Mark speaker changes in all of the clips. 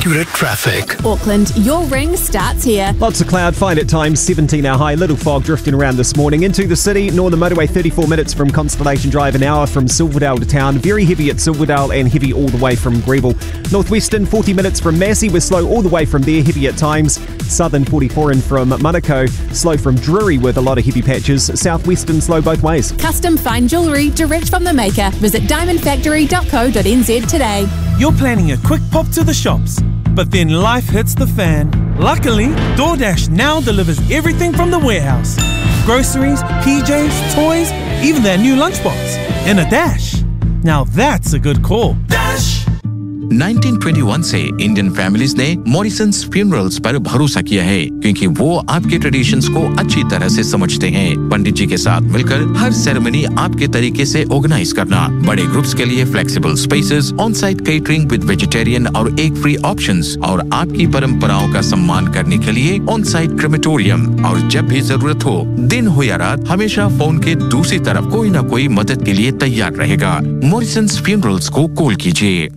Speaker 1: accurate traffic.
Speaker 2: Auckland, your ring starts here.
Speaker 3: Lots of cloud, fine at times, 17 our high, little fog drifting around this morning. Into the city, Northern Motorway 34 minutes from Constellation Drive, an hour from Silverdale to town. Very heavy at Silverdale and heavy all the way from Greville. Northwestern 40 minutes from Massey, we're slow all the way from there, heavy at times. Southern 44 in from Manukau, slow from Drury with a lot of heavy patches. Southwestern slow both ways.
Speaker 2: Custom fine jewellery direct from the maker. Visit diamondfactory.co.nz today.
Speaker 4: You're planning a quick pop to the shops, but then life hits the fan. Luckily, DoorDash now delivers everything from the warehouse. Groceries, PJs, toys, even their new lunchbox. In a dash. Now that's a good call. Dash!
Speaker 5: 1921 से Indian families ने मॉरिसन्स funerals पर भरोसा किया है क्योंकि वो आपके traditions को अच्छी तरह से समझते हैं। पंडित जी के साथ मिलकर हर सेरेमनी आपके तरीके से ऑर्गेनाइज करना, बड़े ग्रुप्स के लिए flexible spaces, on site catering with vegetarian और एग फ्री ऑप्शंस और आपकी परंपराओं का सम्मान करने के लिए ऑन साइट क्रेमेटोरियम। और जब भी जरूरत हो, दिन हो या रात, हमेशा फोन के दूसरी तरफ कोई न कोई मदद के लिए तैयार रहेगा। मॉरिसन्स फ्यूनरल्स को कॉल कीजिए।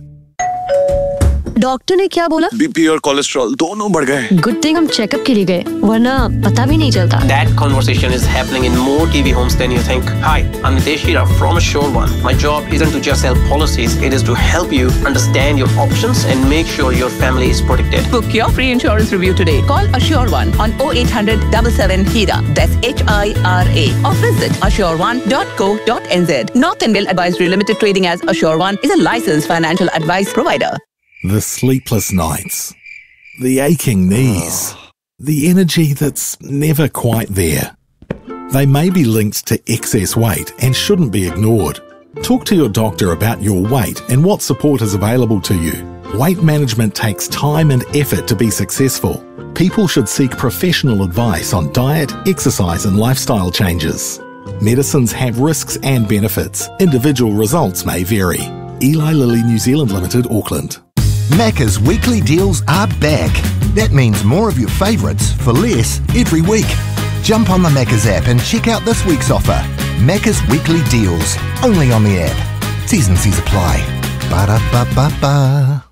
Speaker 6: डॉक्टर ने क्या बोला?
Speaker 7: बीपी और कोलेस्ट्रॉल दोनों बढ़ गए।
Speaker 6: गुड थिंग हम चेकअप के लिए गए, वरना पता भी नहीं चलता।
Speaker 8: That conversation is happening in more TV homes than you think. Hi, I'm Nitesh Hira from Assure One. My job isn't to just sell policies, it is to help you understand your options and make sure your family is protected.
Speaker 9: Book your free insurance review today. Call Assure One on 0800 77 HIRA. That's HIRA. Or visit assureone.co.nz. Northern Advisory Limited trading as Assure One is a licensed financial advice provider.
Speaker 1: The sleepless nights, the aching knees, the energy that's never quite there. They may be linked to excess weight and shouldn't be ignored. Talk to your doctor about your weight and what support is available to you. Weight management takes time and effort to be successful. People should seek professional advice on diet, exercise and lifestyle changes. Medicines have risks and benefits. Individual results may vary. Eli Lilly New Zealand Limited, Auckland.
Speaker 10: Macca's weekly deals are back. That means more of your favourites for less every week. Jump on the Macca's app and check out this week's offer. Macca's weekly deals, only on the app. T's and C's apply. Ba-da-ba-ba-ba.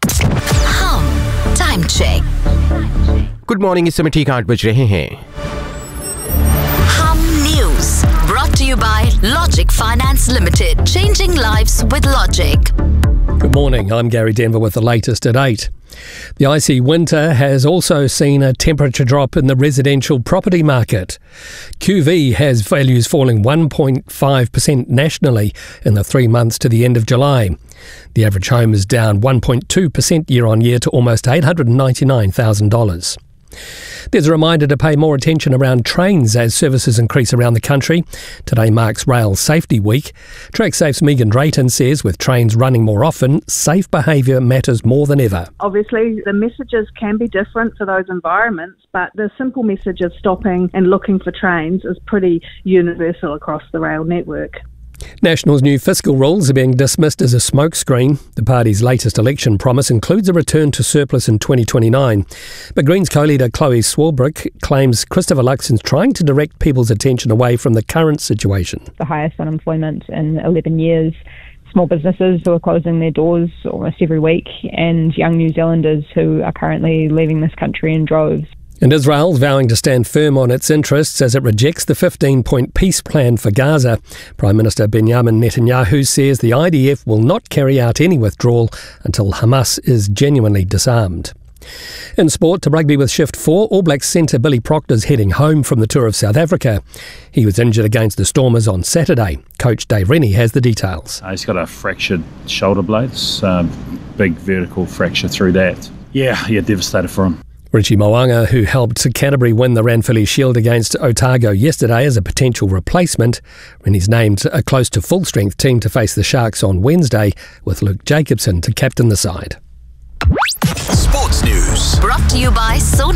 Speaker 11: Time check.
Speaker 12: Good morning, इस समय ठीक 8 बज रहे हैं।
Speaker 11: Hum News brought to you by Logic Finance Limited. Changing lives with Logic.
Speaker 13: Good morning, I'm Gary Denver with the latest at 8. The icy winter has also seen a temperature drop in the residential property market. QV has values falling 1.5% nationally in the 3 months to the end of July. The average home is down 1.2% year on year to almost $899,000. There's a reminder to pay more attention around trains as services increase around the country. Today marks Rail Safety Week. TrackSafe's Megan Drayton says with trains running more often, safe behaviour matters more than ever.
Speaker 14: Obviously, the messages can be different for those environments, but the simple message of stopping and looking for trains is pretty universal across the rail network.
Speaker 13: National's new fiscal rules are being dismissed as a smokescreen. The party's latest election promise includes a return to surplus in 2029. But Greens co-leader Chloe Swarbrick claims Christopher Luxon's trying to direct people's attention away from the current situation.
Speaker 15: The highest unemployment in 11 years, small businesses who are closing their doors almost every week, and young New Zealanders who are currently leaving this country in droves.
Speaker 13: And Israel's vowing to stand firm on its interests as it rejects the 15-point peace plan for Gaza. Prime Minister Benjamin Netanyahu says the IDF will not carry out any withdrawal until Hamas is genuinely disarmed. In sport, to rugby with Shift 4, All Blacks centre Billy Proctor's heading home from the tour of South Africa. He was injured against the Stormers on Saturday. Coach Dave Rennie has the details.
Speaker 16: He's got a fractured shoulder blades, big vertical fracture through that. Yeah, devastated for him.
Speaker 13: Richie Mo'unga, who helped Canterbury win the Ranfurly Shield against Otago yesterday as a potential replacement, when he's named a close to full-strength team to face the Sharks on Wednesday, with Luke Jacobson to captain the side.
Speaker 11: Sports News brought to you by Soda